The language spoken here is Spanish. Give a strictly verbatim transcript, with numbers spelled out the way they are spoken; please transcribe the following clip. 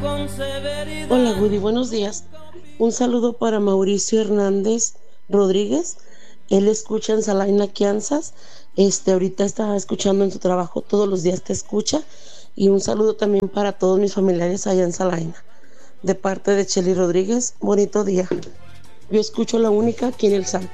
Hola Woody, buenos días. Un saludo para Mauricio Hernández Rodríguez. Él escucha en Salaina, Kansas. Este, ahorita está escuchando en su trabajo, todos los días te escucha. Y un saludo también para todos mis familiares allá en Salaina. De parte de Chely Rodríguez, bonito día. Yo escucho la única aquí en el Sal.